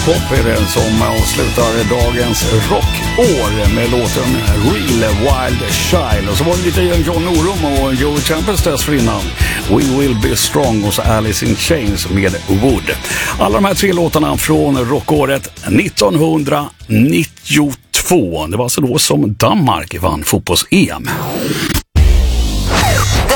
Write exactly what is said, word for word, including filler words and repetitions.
Pop är det som avslutar dagens rockår med låten Real Wild Child. Och så var det lite John Norum och Joey Tempest dessförinnan. We Will Be Strong och så Alice in Chains med Wood. Alla de här tre låtarna från rockåret nittonhundranittiotvå. Det var alltså då som Danmark vann fotbolls-E M.